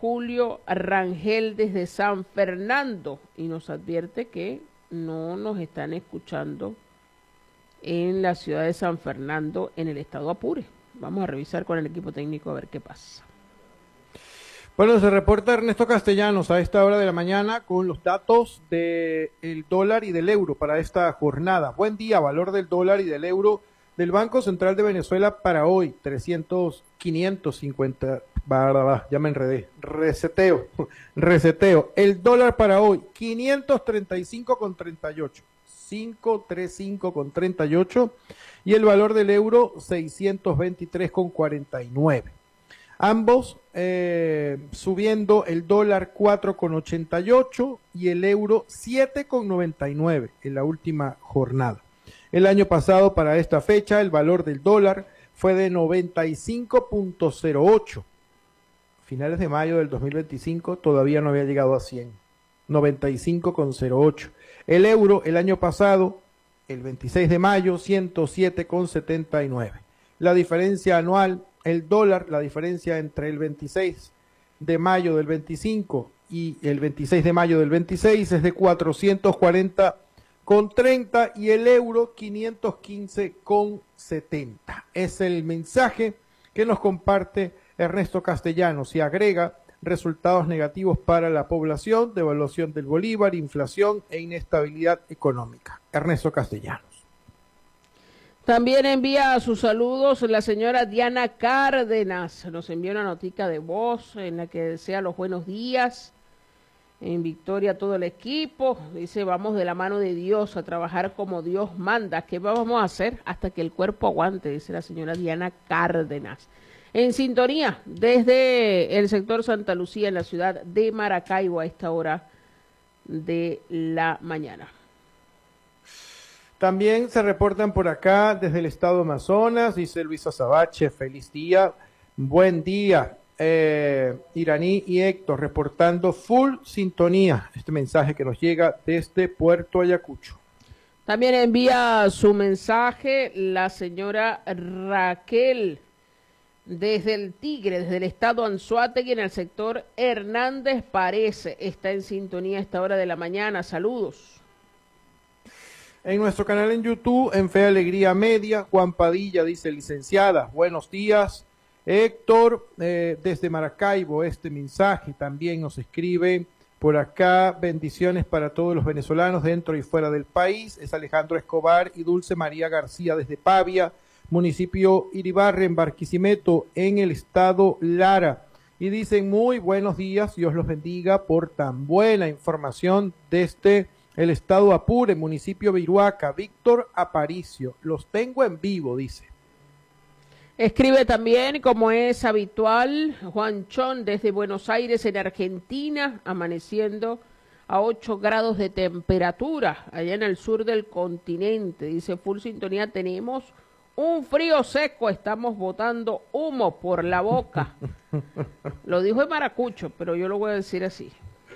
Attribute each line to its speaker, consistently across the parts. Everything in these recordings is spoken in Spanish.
Speaker 1: Julio Rangel desde San Fernando y nos advierte que no nos están escuchando en la ciudad de San Fernando, en el estado Apure. Vamos a revisar con el equipo técnico a ver qué pasa.
Speaker 2: Bueno, se reporta Ernesto Castellanos a esta hora de la mañana con los datos del dólar y del euro para esta jornada. Buen día, valor del dólar y del euro del Banco Central de Venezuela para hoy, 550, ya me enredé, reseteo. El dólar para hoy, 535,38, 535,38, y el valor del euro, 623,49. Ambos subiendo, el dólar 4,88 y el euro 7,99 en la última jornada. El año pasado para esta fecha el valor del dólar fue de 95,08. Finales de mayo del 2025 todavía no había llegado a 100. 95,08. El euro el año pasado, el 26 de mayo, 107,79. La diferencia anual, el dólar, la diferencia entre el 26 de mayo del 25 y el 26 de mayo del 26 es de 440,30 y el euro 515,70. Es el mensaje que nos comparte Ernesto Castellanos y agrega resultados negativos para la población, devaluación del bolívar, inflación e inestabilidad económica. Ernesto Castellanos.
Speaker 1: También envía sus saludos la señora Diana Cárdenas. Nos envía una notica de voz en la que desea los buenos días. En victoria a todo el equipo. Dice, vamos de la mano de Dios a trabajar como Dios manda. ¿Qué vamos a hacer hasta que el cuerpo aguante? Dice la señora Diana Cárdenas. En sintonía desde el sector Santa Lucía en la ciudad de Maracaibo a esta hora de la mañana.
Speaker 2: También se reportan por acá desde el estado Amazonas, dice Luisa Sabache, feliz día, buen día, Iraní y Héctor reportando full sintonía, este mensaje que nos llega desde Puerto Ayacucho.
Speaker 1: También envía su mensaje la señora Raquel desde el Tigre, desde el estado Anzoátegui en el sector Hernández Parece, está en sintonía a esta hora de la mañana, saludos.
Speaker 2: En nuestro canal en YouTube, en Fe Alegría Media, Juan Padilla dice, licenciada, buenos días. Héctor, desde Maracaibo, este mensaje también nos escribe por acá, bendiciones para todos los venezolanos dentro y fuera del país. Es Alejandro Escobar y Dulce María García desde Pavia, municipio Iribarren, Barquisimeto, en el estado Lara. Y dicen, muy buenos días, Dios los bendiga por tan buena información desde el estado Apure, municipio Viruaca, Víctor Aparicio. Los tengo en vivo, dice.
Speaker 1: Escribe también, como es habitual, Juan Chón desde Buenos Aires, en Argentina, amaneciendo a 8 grados de temperatura, allá en el sur del continente. Dice, full sintonía, tenemos un frío seco, estamos botando humo por la boca. Lo dijo en maracucho, pero yo lo voy a decir así.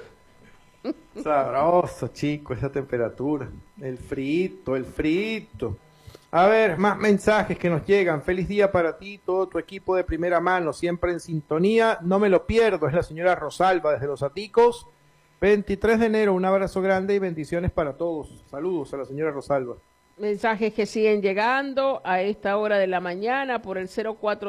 Speaker 2: Sabroso, chico, esa temperatura. El frito, el frito. A ver, más mensajes que nos llegan. Feliz día para ti, todo tu equipo de primera mano, siempre en sintonía. No me lo pierdo, es la señora Rosalba desde Los Aticos. 23 de enero, un abrazo grande y bendiciones para todos. Saludos a la señora Rosalba.
Speaker 1: Mensajes que siguen llegando a esta hora de la mañana por el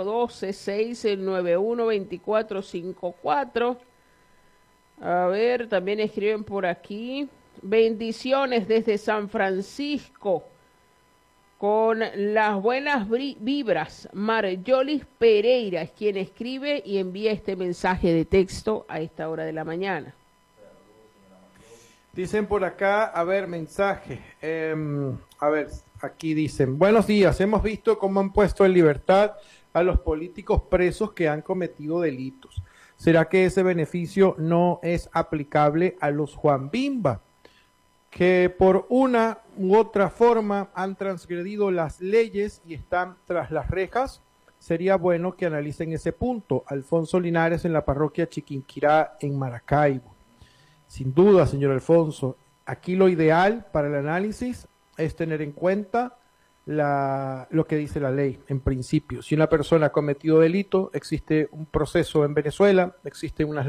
Speaker 1: 0412-691-2454. A ver, también escriben por aquí. Bendiciones desde San Francisco. Con las buenas vibras. Marjolis Pereira es quien escribe y envía este mensaje de texto a esta hora de la mañana.
Speaker 2: Dicen por acá, a ver, mensaje. A ver, aquí dicen, buenos días, hemos visto cómo han puesto en libertad a los políticos presos que han cometido delitos. ¿Será que ese beneficio no es aplicable a los Juan Bimba, que por una u otra forma han transgredido las leyes y están tras las rejas? Sería bueno que analicen ese punto. Alfonso Linares en la parroquia Chiquinquirá en Maracaibo. Sin duda, señor Alfonso, aquí lo ideal para el análisis es tener en cuenta lo que dice la ley, en principio. Si una persona ha cometido delito, existe un proceso en Venezuela, existen unas